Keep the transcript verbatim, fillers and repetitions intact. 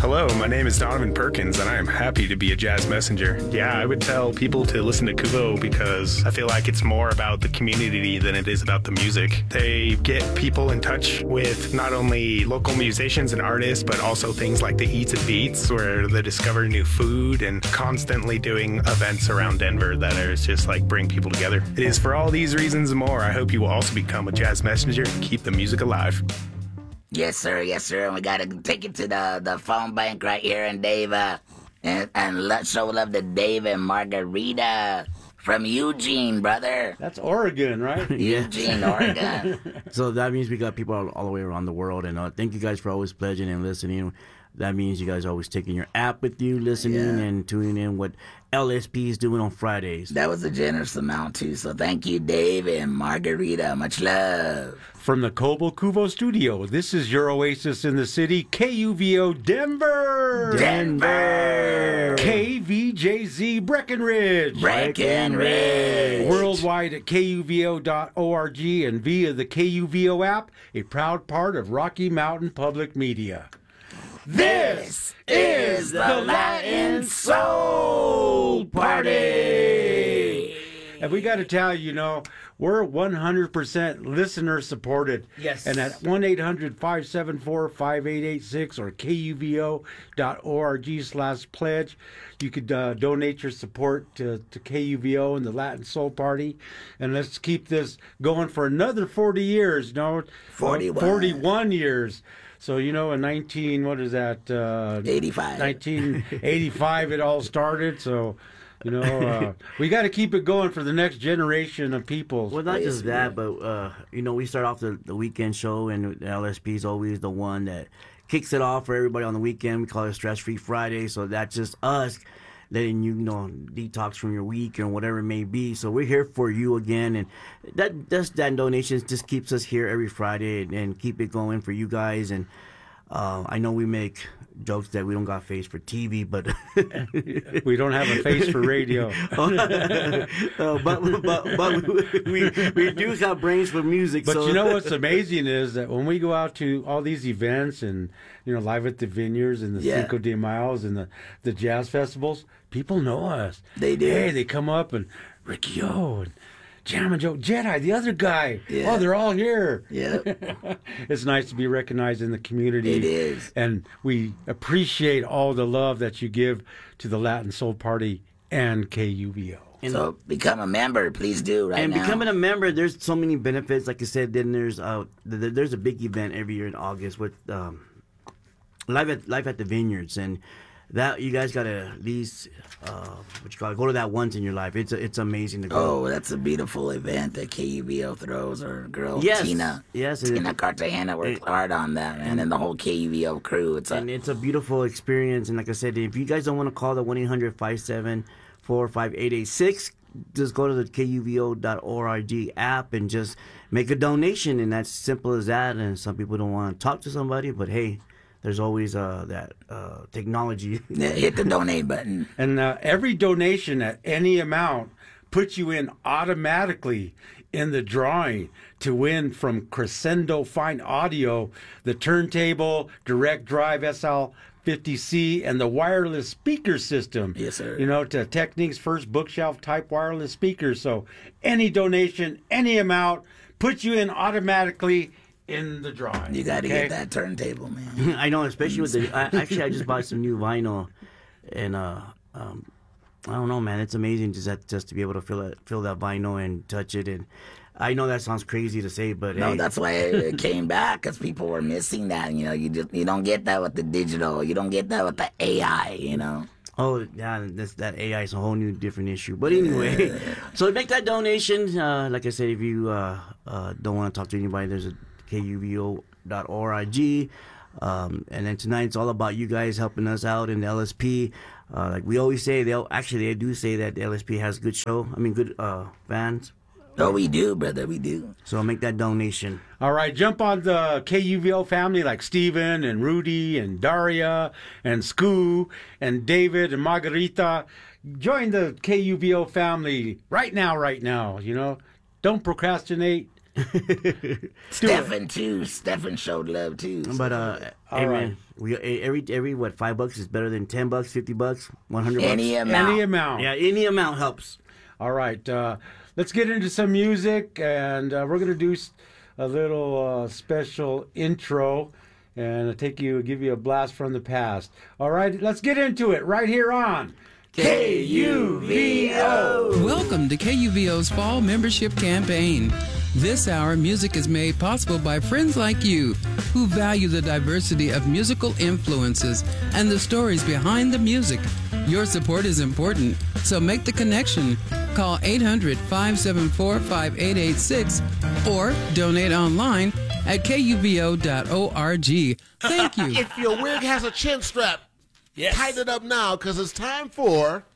Hello, my name is Donovan Perkins, and I am happy to be a jazz messenger. Yeah, I would tell people to listen to Kuvo because I feel like it's more about the community than it is about the music. They get people in touch with not only local musicians and artists, but also things like the Eats and Beats, where they discover new food and constantly doing events around Denver that are just like bring people together. It is for all these reasons and more. I hope you will also become a jazz messenger and keep the music alive. Yes, sir. Yes, sir. And we got to take it to the, the phone bank right here. And Dave, uh, and, and let's show love to Dave and Margarita from Eugene, brother. That's Oregon, right? Eugene, Oregon. So that means we got people all, all the way around the world. And uh, thank you guys for always pledging and listening. That means you guys are always taking your app with you, listening yeah. and tuning in what L S P is doing on Fridays. That was a generous amount, too. So thank you, Dave and Margarita. Much love. From the Cobo Kuvo studio, this is your oasis in the city, K U V O Denver. Denver. K V J Z Breckenridge. Breckenridge. Worldwide at K U V O dot org and via the K U V O app, a proud part of Rocky Mountain Public Media. This is the Latin Soul Party. And we got to tell you, you know, we're one hundred percent listener supported. Yes. And at one eight hundred five seven four five eight eight six or K U V O dot org slash pledge, you could uh, donate your support to, to K U V O and the Latin Soul Party. And let's keep this going for another forty years. You know, forty-one. forty-one years. So, you know, in nineteen, what is that? Uh, eighty-five. nineteen eighty-five it all started. So, you know, uh, we got to keep it going for the next generation of people. Well, not just that, but, uh, you know, we start off the, the weekend show, and the L S P is always the one that kicks it off for everybody on the weekend. We call it Stress Free Friday. So that's just us letting you, you know, detox from your week or whatever it may be. So we're here for you again, and that that's, that donations just keeps us here every Friday and, and keep it going for you guys. And uh, I know we make jokes that we don't got face for T V, but we don't have a face for radio. uh, but but but we we do have brains for music. But so. You know what's amazing is that when we go out to all these events and, you know, live at the Vineyards and the Yeah. Cinco de Mayo's and the, the jazz festivals, people know us. They do. Hey, they come up and Ricky O and Jam and Joe Jedi, the other guy. Yeah. Oh, they're all here. Yep. It's nice to be recognized in the community. It is. And we appreciate all the love that you give to the Latin Soul Party and K U V O. And, So become a member, please do right and now. becoming a member, there's so many benefits. Like I said, then there's uh th- th- there's a big event every year in August with um live at live at the Vineyards, and that you guys gotta at least uh what you call it, go to that once in your life. It's a, it's amazing to go. Oh, that's a beautiful event that K U V O throws. Our girl Yes. Tina, Yes, it- Tina Cartagena worked it- hard on that, man, and the whole K U V O crew. It's a And it's a beautiful experience. And like I said, if you guys don't want to call the one eight hundred five seven four five eight eight six, just go to the K U V O dot org app and just make a donation. And that's simple as that. And some people don't want to talk to somebody, but hey, there's always uh, that uh, technology. Yeah, hit the donate button. And uh, every donation at any amount puts you in automatically in the drawing to win from Crescendo Fine Audio, the turntable, direct drive S L fifty C, and the wireless speaker system. Yes, sir. You know, to Technique's first bookshelf type wireless speakers. So any donation, any amount, puts you in automatically in the drawing. You got to okay? get that turntable, man. I know, especially with the. I, actually, I just bought some new vinyl, and uh, um, I don't know, man. It's amazing just that, just to be able to feel it, feel that vinyl and touch it. And I know that sounds crazy to say, but No, hey, that's why it came back, because people were missing that. You know, you just you don't get that with the digital. You don't get that with the A I. You know. Oh yeah, this, that A I is a whole new different issue. But anyway, so make that donation. Uh, like I said, if you uh, uh, don't want to talk to anybody, there's a K U V O dot org. Um, and then tonight it's all about you guys helping us out in the L S P. Uh, like we always say, they'll actually they do say that the L S P has a good show. I mean, good uh, fans. Oh, we do, brother. We do. So make that donation. All right, jump on the K U V O family like Steven and Rudy and Daria and Scoo and David and Margarita. Join the K U V O family right now, right now, you know. Don't procrastinate. Stefan too. Stefan showed love too. So. But uh, All hey right. man, we every every what five bucks is better than ten bucks, fifty bucks, one hundred bucks. Any amount. Any amount. Yeah, any amount helps. All right. Uh, let's get into some music, and uh, we're going to do s- a little uh, special intro and take you, give you a blast from the past. All right. Let's get into it right here on K U V O. Welcome to K U V O's Fall Membership Campaign. This hour, music is made possible by friends like you who value the diversity of musical influences and the stories behind the music. Your support is important, so make the connection. Call eight hundred, five seven four, five eight eight six or donate online at K U V O dot org. Thank you. If your wig has a chin strap, Yes. tighten it up now because it's time for